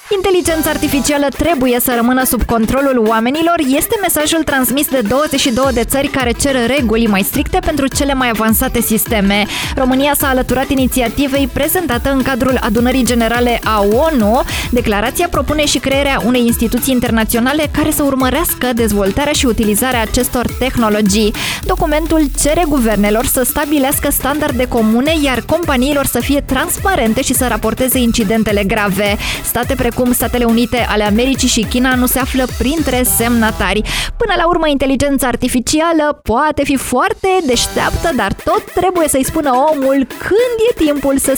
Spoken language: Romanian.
Inteligența artificială trebuie să rămână sub controlul oamenilor, este mesajul transmis de 22 de țări care cer reguli mai stricte pentru cele mai avansate sisteme. România s-a alăturat inițiativei prezentată în cadrul Adunării Generale a ONU. Declarația propune și crearea unei instituții internaționale care să urmărească dezvoltarea și utilizarea acestor tehnologii. Documentul cere guvernelor să stabilească standarde comune, iar companiilor să fie transparente și să raporteze incidentele grave. State precum Statele Unite ale Americii și China nu se află printre semnatari. Până la urmă, inteligența artificială poate fi foarte deșteaptă, dar tot trebuie să-i spună omul când e timpul să